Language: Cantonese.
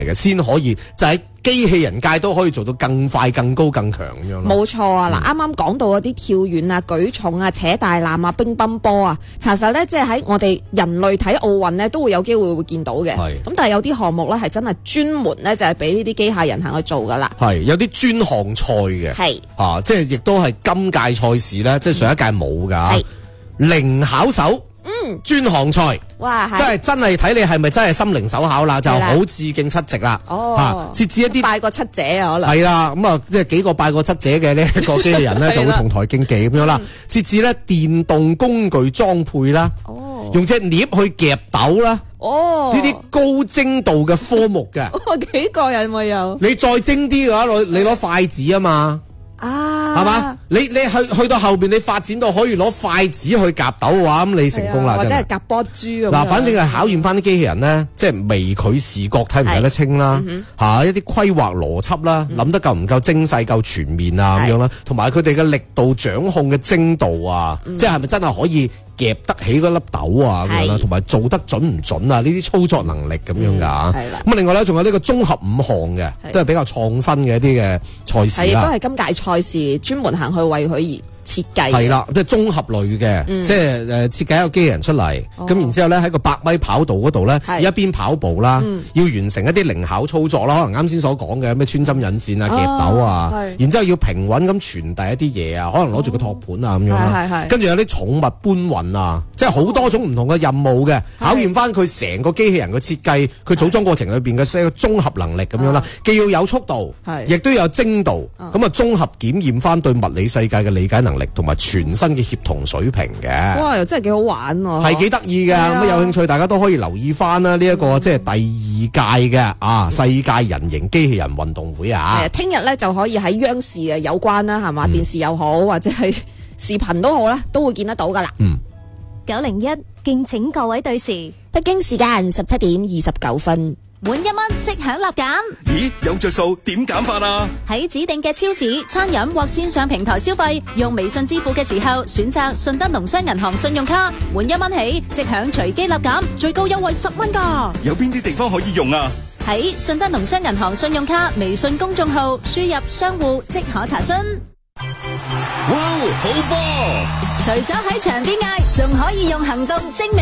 嘅，先可以就喺機器人界都可以做到更快、更高、更強咁樣咯。 冇錯啊！嗱，啱啱講到嗰啲跳遠啊、舉重啊、扯大纜啊、乒乓波啊，查實咧即係喺我哋人類睇奧運咧都會有機會見到嘅。 係咁，但係有啲項目咧係真係專門咧就係俾呢啲機械人行去做噶啦。 係有啲專項賽嘅， 係即係亦都係今屆賽事咧，即係上一屆冇㗎。靈巧手。專項賽， 哇， 真係睇你係咪真係心靈手巧啦，就好致敬七夕啦。設置一啲拜過七姐啊，可能係啦，咁啊，即係幾個拜過七姐嘅呢一個機器人咧，就會同台競技咁樣啦。設置咧電動工具裝配啦，用隻鑷去夾豆啦，呢啲高精度嘅科目嘅， 幾過癮喎又。 你再精啲嘅話，你攞筷子啊嘛。係嘛？你去到後邊，你發展到可以攞筷子去夾豆嘅話，咁你成功啦， 或者係夾波珠咁。 嗱，反正係考驗翻啲機器人咧，即係微距視覺睇唔睇得清啦，一啲規劃邏輯啦，諗得夠唔夠精細、夠全面啊咁樣啦，同埋佢哋嘅力度掌控嘅精度啊，即係咪真係可以夾得起嗰粒豆啊咁樣啦，同埋做得準唔準啊？呢啲操作能力咁樣噶。咁另外咧，仲有呢個綜合5項嘅，都係比較創新嘅一啲嘅賽事啦。 都係今屆賽事專門行去為佢而設計。 係啦，即係綜合類嘅，即係設計一個機器人出嚟，咁然之後咧喺個100米跑道嗰度咧，一邊跑步啦，要完成一啲靈巧操作啦，可能啱先所講嘅咩穿針引線啊、夾豆啊，然之後要平穩咁傳遞一啲嘢啊，可能攞住個托盤啊咁樣啦，跟住有啲寵物搬運啊，即係好多種唔同嘅任務嘅，考驗翻佢成個機器人嘅設計，佢組裝過程裏邊嘅一個綜合能力咁樣啦，既要有速度，亦都有精度，咁啊綜合檢驗翻對物理世界嘅理解能力同埋全新嘅協同水平嘅。 哇，又真係幾好玩喎！ 係幾得意嘅，咁有興趣大家都可以留意翻啦。呢一個即係第2屆嘅世界人形機器人運動會啊！ 聽日咧就可以喺央視啊有關啦，係嘛？電視又好或者係視頻都好啦，都會見得到噶啦。 901敬請各位對時， 北京時間17:29。 滿1蚊即享立減。 咦，有着數點減法啊？ 喺指定嘅超市、餐飲或線上平台消費，用微信支付嘅時候，選擇順德農商銀行信用卡，滿1蚊起即享隨機立減，最高優惠10蚊㗎。 有邊啲地方可以用啊？ 喺順德農商銀行信用卡微信公眾號輸入商戶即可查詢。 哇，好波！ 除咗喺場邊嗌，仲可以用行動證明。